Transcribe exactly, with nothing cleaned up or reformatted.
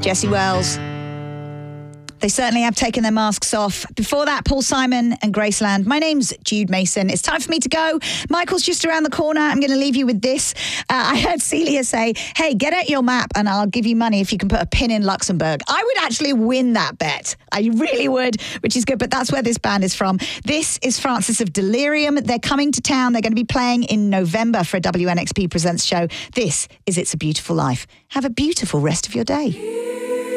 Jesse Wells. They certainly have taken their masks off. Before that, Paul Simon and Graceland. My name's Jude Mason. It's time for me to go. Michael's just around the corner. I'm going to leave you with this. Uh, I heard Celia say, hey, get out your map and I'll give you money if you can put a pin in Luxembourg. I would actually win that bet. I really would, which is good. But that's where this band is from. This is Francis of Delirium. They're coming to town. They're going to be playing in November for a W N X P Presents show. This is It's a Beautiful Life. Have a beautiful rest of your day.